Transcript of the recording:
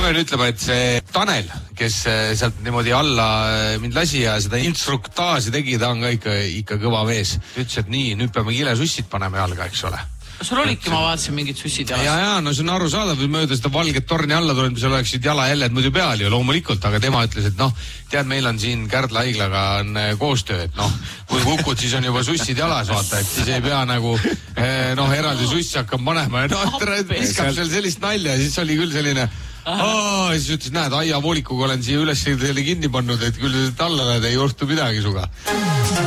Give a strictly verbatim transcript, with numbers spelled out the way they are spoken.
pean ütlema, et see Tanel, kes sealt niimoodi alla mind lasi ja seda instruktaaži tegi, ta on ka ikka, ikka kõva mees. Ütles, et nii, nüüd peame kilesussid panema jalga, eks ole. Sul olidki, ma vaatasin mingid sussid jalas. Ja, ja, no see on aru saadav, mööda seda valget torni alla tulnud, mis oleksid jalajäljed muidu peal ju loomulikult, aga tema ütles, et noh, tead, meil on siin Kärdla haiglaga on koostöö, et noh, kui kukud, siis on juba sussid jalas, vaata, et siis ei pea nagu noh, eraldi sussi hakkab panema ja noh, viskab seal sellist nalja ja siis oli küll selline aa, siis ütles, näed, aia voolikuga olen siia üles kinni pannud, et küll alla näed, ei juhtu midagi suga.